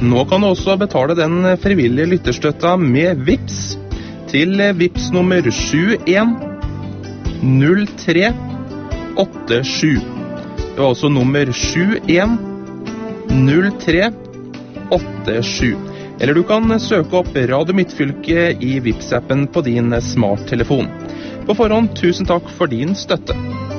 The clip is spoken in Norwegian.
Nå kan du også betale den frivillige lytterstøtta med Vips til Vips nummer 710387. Det var også nummer 710387. Eller du kan søke opp Radio Midtfylke i Vips-appen på din smarttelefon. På forhånd, tusen takk for din støtte.